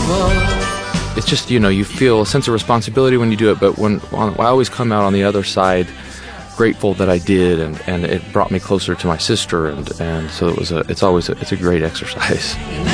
It's just, you feel a sense of responsibility when you do it, but I always come out on the other side grateful that I did, and it brought me closer to my sister, and so it's a great exercise.